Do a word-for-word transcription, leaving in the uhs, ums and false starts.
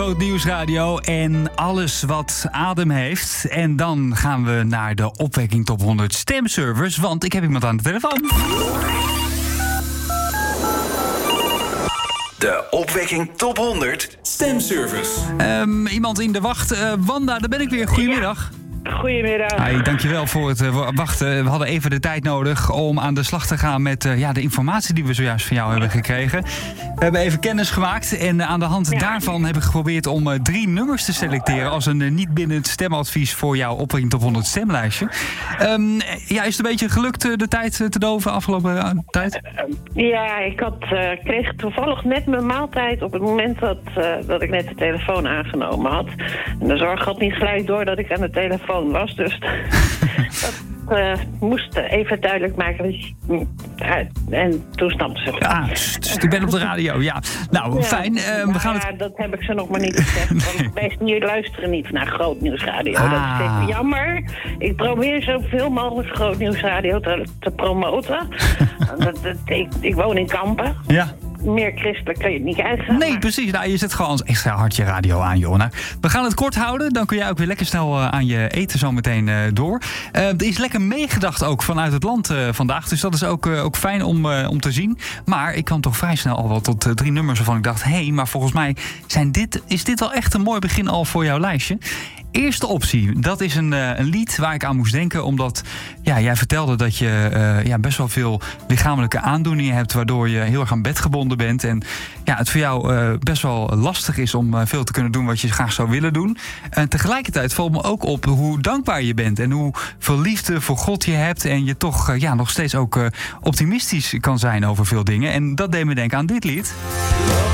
Groot Nieuwsradio en alles wat adem heeft. En dan gaan we naar de Opwekking Top honderd stemservice, want ik heb iemand aan de telefoon. De Opwekking Top honderd stemservice. Um, iemand in de wacht. Uh, Wanda, daar ben ik weer. Goedemiddag. Goedemiddag. Hi, dankjewel voor het uh, wachten. We hadden even de tijd nodig om aan de slag te gaan met uh, ja, de informatie die we zojuist van jou hebben gekregen. We hebben even kennis gemaakt en uh, aan de hand ja. daarvan heb ik geprobeerd om uh, drie nummers te selecteren als een uh, niet bindend stemadvies voor jouw Opwekking Top honderd stemlijstje. Um, ja, is het een beetje gelukt uh, de tijd uh, te doven afgelopen uh, tijd? Ja, ik had, uh, kreeg toevallig net mijn maaltijd op het moment dat, uh, dat ik net de telefoon aangenomen had. En de zorg had niet gelijk door dat ik aan de telefoon was, dus dat uh, moest even duidelijk maken. En toen snapte ze het. Ah, dus ik ben op de radio, ja. Nou, ja, fijn. Uh, we gaan ja, het... dat heb ik ze nog maar niet gezegd. Want mensen hier luisteren niet naar Groot Nieuwsradio. Ah. Dat is even jammer. Ik probeer zoveel mogelijk Groot Nieuwsradio te, te promoten. dat, dat, ik, ik woon in Kampen. Ja. Meer christelijk kun je het niet krijgen. Nee, maar... precies. Nou, je zet gewoon als extra hard je radio aan, Jonna. We gaan het kort houden. Dan kun jij ook weer lekker snel uh, aan je eten zo meteen uh, door. Uh, er is lekker meegedacht ook vanuit het land uh, vandaag. Dus dat is ook, uh, ook fijn om, uh, om te zien. Maar ik kwam toch vrij snel al wel tot uh, drie nummers waarvan ik dacht... hé, hey, maar volgens mij zijn dit, is dit wel echt een mooi begin al voor jouw lijstje. Eerste optie, dat is een, uh, een lied waar ik aan moest denken. Omdat ja, jij vertelde dat je uh, ja, best wel veel lichamelijke aandoeningen hebt... waardoor je heel erg aan bed gebonden bent. En ja, het voor jou uh, best wel lastig is om uh, veel te kunnen doen wat je graag zou willen doen. En tegelijkertijd valt me ook op hoe dankbaar je bent. En hoe veel liefde voor God je hebt. En je toch uh, ja, nog steeds ook uh, optimistisch kan zijn over veel dingen. En dat deed me denken aan dit lied.